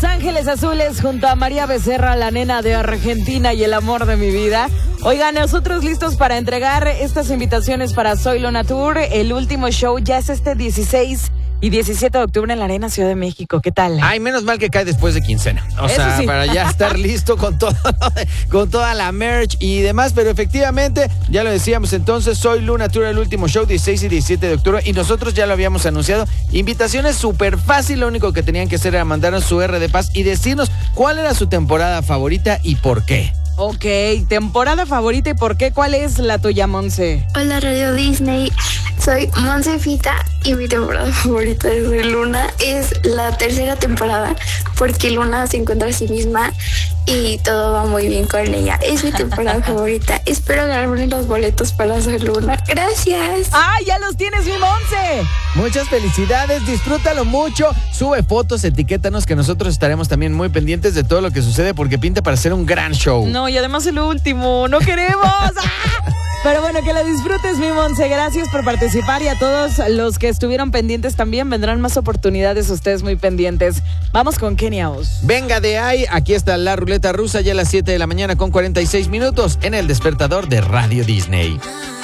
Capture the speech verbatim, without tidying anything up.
Los Ángeles Azules junto a María Becerra, la nena de Argentina y el amor de mi vida. Oigan, nosotros listos para entregar estas invitaciones para Soy Luna Tour. El último show ya es este dieciséis y diecisiete de octubre en la Arena Ciudad de México. ¿Qué tal? Ay, menos mal que cae después de quincena. O Eso sea, sí. para ya estar listo con todo, con toda la merch y demás. Pero efectivamente, ya lo decíamos entonces, Soy Luna Tour, el último show, dieciséis y diecisiete de octubre. Y nosotros ya lo habíamos anunciado. Invitaciones súper fácil. Lo único que tenían que hacer era mandarnos su R de paz y decirnos cuál era su temporada favorita y por qué. Ok, temporada favorita y por qué. ¿Cuál es la tuya, Monse? Hola Radio Disney, soy Monse Fita y mi temporada favorita de Soy Luna es la tercera temporada porque Luna se encuentra a sí misma y todo va muy bien con ella. Es mi temporada favorita. Espero ganarme los boletos para Soy Luna. Gracias. ¡Ah, ya los tienes, mi Monse! Muchas felicidades, disfrútalo mucho, sube fotos, etiquétanos que nosotros estaremos también muy pendientes de todo lo que sucede porque pinta para ser un gran show. No, y además el último, no queremos. ¡Ah! Pero bueno, que la disfrutes, mi Monse. Gracias por participar y a todos los que estuvieron pendientes también vendrán más oportunidades, ustedes muy pendientes. Vamos con Kenia Os. Venga de ahí, aquí está la ruleta rusa ya a las siete de la mañana con cuarenta y seis minutos en el despertador de Radio Disney.